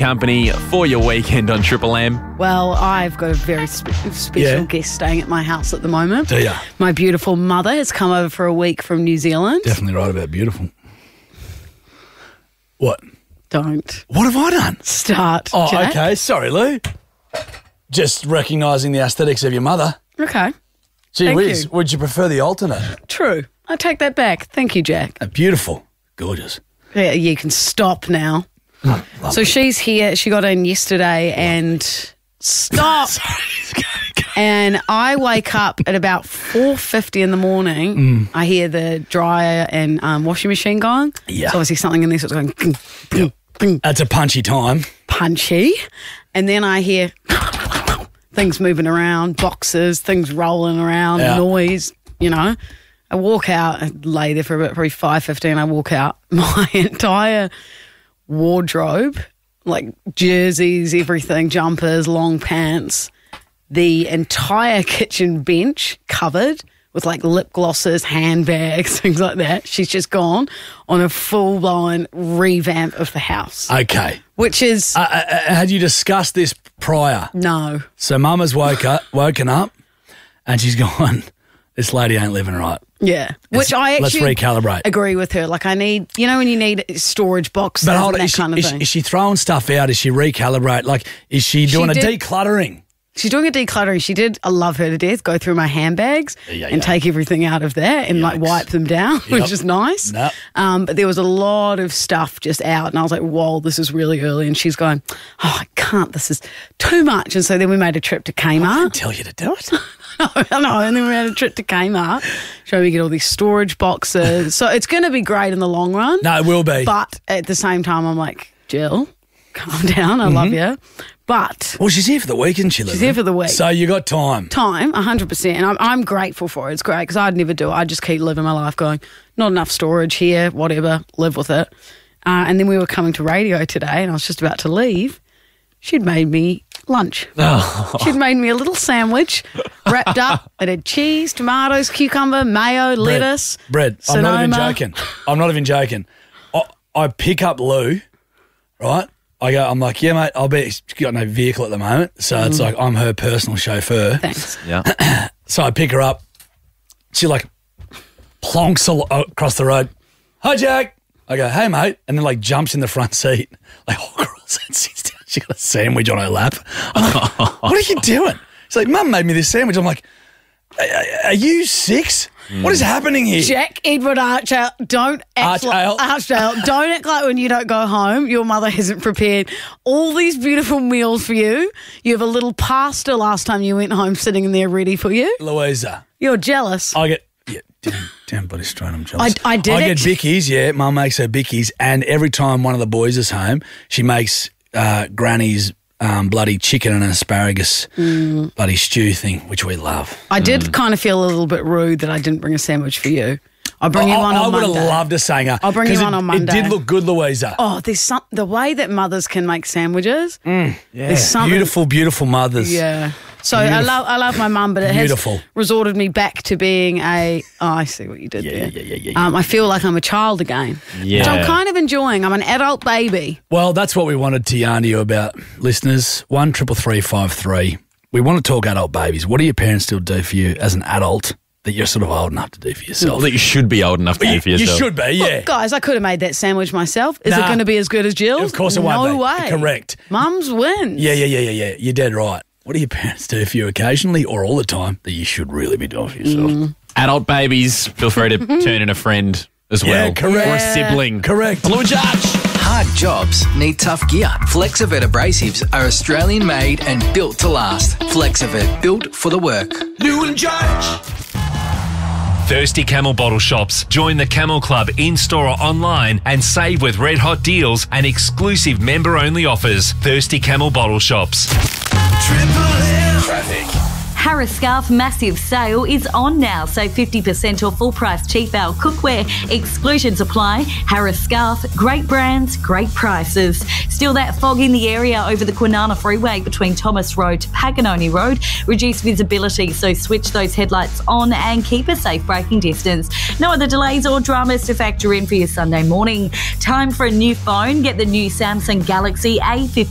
company for your weekend on Triple M. Well, I've got a very special guest staying at my house at the moment. Do ya? My beautiful mother has come over for a week from New Zealand. Definitely right about beautiful. What? Don't. What have I done? Start, Oh, Jack. okay. Sorry, Lou. Just recognising the aesthetics of your mother. Okay. Gee Thank whiz, you. would you prefer the alternate? True. I take that back. Thank you, Jack. Beautiful. Gorgeous. Yeah, you can stop now. So she's here. She got in yesterday and stop. And I wake up at about 4:50 in the morning. I hear the dryer and washing machine going. Yeah. So obviously something in there, so it's going ping, ping, ping, That's a punchy time. punchy. And then I hear things moving around, boxes, things rolling around, Yeah. noise, you know. I walk out, I lay there for about probably 5:15. I walk out, my entire wardrobe, like jerseys, everything, jumpers, long pants, the entire kitchen bench covered with like lip glosses, handbags, things like that. She's just gone on a full-blown revamp of the house, Okay. which is Had you discussed this prior? no. So Mama's woken up and she's gone, this lady ain't living right. Yeah, which I Let's actually recalibrate. agree with her. Like I need, you know, when you need storage boxes But hold and on, that kind of thing. is she throwing stuff out? Is she recalibrate? Like, is she doing a did- decluttering? She's doing a decluttering. She did, I love her to death, go through my handbags Yeah, and yeah. take everything out of there and like Yikes. wipe them down, which is nice. Yep. But there was a lot of stuff just out and I was like, whoa, this is really early. And she's going, oh, I can't, this is too much. And so then we made a trip to I Kmart. didn't tell you to do it. I know, and then we had a trip to Kmart. So we get all these storage boxes. So it's going to be great in the long run. No, it will be. But at the same time, I'm like, Jill, calm down. I love you. But Well, she's here for the week, isn't she, Lily? She's here for the week. So you got time. time, 100%. And I'm grateful for it. It's great because I'd never do it. I'd just keep living my life going, not enough storage here, whatever, live with it. And then we were coming to radio today and I was just about to leave. She'd made me lunch. She'd made me a little sandwich wrapped up. It had cheese, tomatoes, cucumber, mayo, lettuce. Bread. I'm not even Sonoma. joking. I'm not even joking. I pick up Lou, right? I'm like, yeah, mate, I'll be. She's got no vehicle at the moment. So it's like I'm her personal chauffeur. Thanks. Yeah. So I pick her up. She like plonks across the road. Hi, Jack. I go, hey, mate. And then like jumps in the front seat. Like, oh, girl, sits down. She got a sandwich on her lap. I'm like, what are you doing? She's like, Mum made me this sandwich. I'm like, are you 6? What is happening here? Jack Edward Archdale, don't act Archdale. don't act like when you don't go home, your mother hasn't prepared all these beautiful meals for you. You have a little pasta last time you went home sitting in there ready for you. Louisa, You're jealous. I get, damn bloody straight, I'm jealous. I did I get actually- bickies, yeah. Mum makes her bickies. And every time one of the boys is home, she makes Granny's bloody chicken and asparagus bloody stew thing, which we love. I did kind of feel a little bit rude that I didn't bring a sandwich for you. I'll bring you one I on would Monday. have loved a sanger. I'll bring you one on Monday. It did look good, Louisa. Oh, there's the way that mothers can make sandwiches. There's something. Beautiful, beautiful mothers. Yeah. So I love my mum, but it Beautiful. has resorted me back to being a. Oh, I see what you did there. Yeah. I feel like I'm a child again, which I'm kind of enjoying. I'm an adult baby. Well, that's what we wanted to yarn to you about, listeners. 133353. We want to talk adult babies. What do your parents still do for you as an adult that you're sort of old enough to do for yourself? Well, that you should be old enough to do for You yourself. should be, yeah. Look, guys, I could have made that sandwich myself. Is it Nah. going to be as good as Jill's? Of course it won't No be. way. Correct. Mum's wins. Yeah. You're dead right. What do your parents do for you occasionally or all the time that you should really be doing for yourself? Adult babies, feel free to turn in a friend as well. correct. Or a sibling. Correct. Blue Judge. Hard jobs need tough gear. Flexivet abrasives are Australian made and built to last. Flexivet, built for the work. New and Judge. Thirsty Camel Bottle Shops. Join the Camel Club in-store or online and save with red hot deals and exclusive member-only offers. Thirsty Camel Bottle Shops. Traffic. Harris Scarf massive sale is on now, so 50% off full price cheap ale cookware. Exclusions apply. Harris Scarf, great brands, great prices. Still that fog in the area over the Kwinana Freeway between Thomas Road to Paganoni Road. Reduce visibility, so switch those headlights on and keep a safe braking distance. No other delays or dramas to factor in for your Sunday morning. Time for a new phone. Get the new Samsung Galaxy A50